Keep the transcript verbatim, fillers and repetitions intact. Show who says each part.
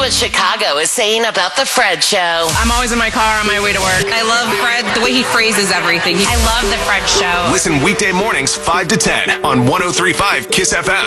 Speaker 1: what Chicago is saying about the Fred Show.
Speaker 2: I'm always in my car on my way to work.
Speaker 3: I love Fred, the way he phrases everything.
Speaker 4: I love the Fred Show.
Speaker 5: Listen weekday mornings five to ten on one oh three point five KISS F M.